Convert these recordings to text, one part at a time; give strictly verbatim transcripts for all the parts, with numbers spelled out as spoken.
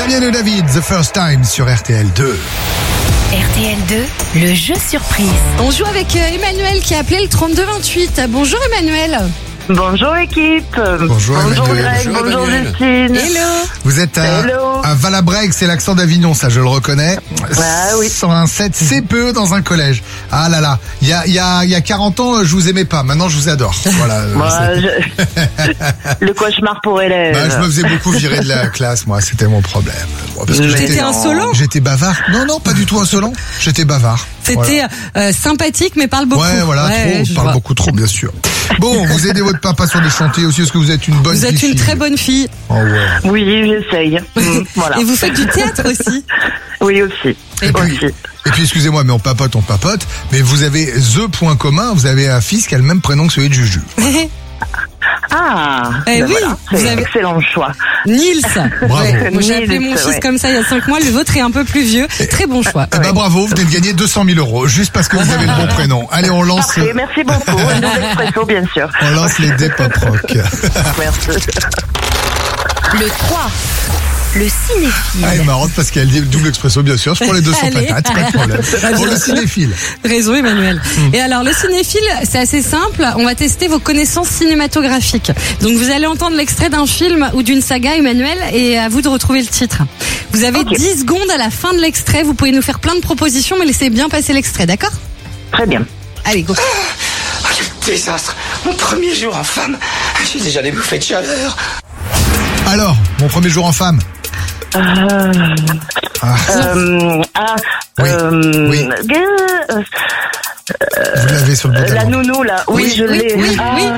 Damien et David, The First Time sur R T L deux. R T L deux, le jeu surprise. On joue avec Emmanuel qui a appelé le trente-deux vingt-huit. Bonjour Emmanuel. Bonjour équipe. Bonjour, bonjour Emmanuel. Greg, Bonjour, bonjour Emmanuel. Justine. Hello. Vous êtes à, Hello. à Valabrègue, c'est l'accent d'Avignon, ça je le reconnais. Ah oui. cent un virgule sept C P E dans un collège. Ah là là, il y a, il y a, il y a quarante ans, je vous aimais pas, maintenant je vous adore. Voilà. euh, Moi, c'est- je- Le cauchemar pour élèves. Bah, je me faisais beaucoup virer de la classe, moi, c'était mon problème. Bon, parce que Mais j'étais, T'étais non. insolent. j'étais bavard. Non, non, pas du tout insolent. J'étais bavard. C'était Voilà. euh, sympathique mais parle beaucoup. Ouais, voilà, Ouais, trop, je parle vois. beaucoup trop, bien sûr. Bon, vous aidez votre papa sur les chantiers aussi, est-ce que vous êtes une bonne Vous êtes petite une fille très bonne fille. Oh ouais. Oui, j'essaye. Mm, voilà. Et vous faites du théâtre aussi. Oui aussi. Et puis, aussi. et puis excusez-moi, mais on papote, on papote, mais vous avez the point commun, vous avez un fils qui a le même prénom que celui de Juju. Ah. Eh ben oui, voilà, vous c'est avez- excellent choix. Nils. Bravo. Ouais, moi, j'ai appelé Nils, mon fils ouais. comme ça il y a cinq mois. Le vôtre est un peu plus vieux. Très bon choix. Eh ben bravo, vous venez de gagner deux cent mille euros, juste parce que vous avez le bon prénom. Allez, on lance, Parfait, merci beaucoup. Un double expresso, bien sûr. on lance les dés pop rock. Merci. Le trois, le cinéphile. Ah, elle est marrante parce qu'elle dit double expresso, bien sûr. Je prends les deux cents Allez. patates, pas de problème. Pour le cinéphile. Raison Emmanuel. Et alors le cinéphile, c'est assez simple. On va tester vos connaissances cinématographiques. Donc vous allez entendre l'extrait d'un film ou d'une saga Emmanuel et à vous de retrouver le titre. Vous avez Ok. dix secondes à la fin de l'extrait. Vous pouvez nous faire plein de propositions mais laissez bien passer l'extrait, d'accord? Très bien. Allez, go. Ah, quel désastre! Mon premier jour en femme, j'ai déjà des bouffées de chaleur. Alors, mon premier jour en femme. Euh, Ah, euh, ah, Oui, euh, oui. euh, vous l'avez sur le bout de la la langue. nounou là. Oui, Oui, je oui, l'ai. oui, Ah, oui.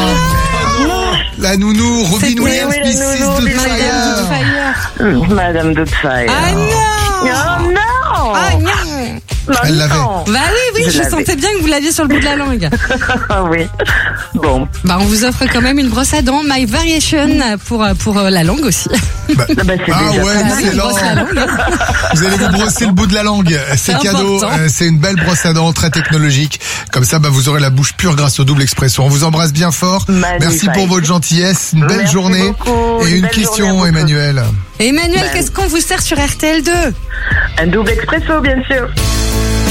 La nounou, Robin C'était- Williams, oui, la missus nounou, Doubtfire. Madame Doubtfire. Madame Doubtfire. Ah non. Oh non. Ah non. Non, Elle l'avait. non. Bah oui, oui, Je je, l'avais. sentais bien que vous l'aviez sur le bout de la langue. Ah oui. Bon. Bah on vous offre quand même une brosse à dents My Variation pour pour euh, la langue aussi. Bah, Ah bah, c'est ah déjà ouais, pas mal. Ah oui, une excellent. brosse à langue. Vous allez vous brosser le bout de la langue. C'est C'est cadeau. important. Euh, C'est une belle brosse à dents très technologique. Comme ça, bah, vous aurez la bouche pure grâce au double expresso. On vous embrasse bien fort. Magnifique. Merci pour votre gentillesse. Une belle Merci journée. beaucoup. Et Une une belle question, journée à vous Emmanuel. Et Emmanuel, Ben. qu'est-ce qu'on vous sert sur R T L deux? Un double expresso, bien sûr.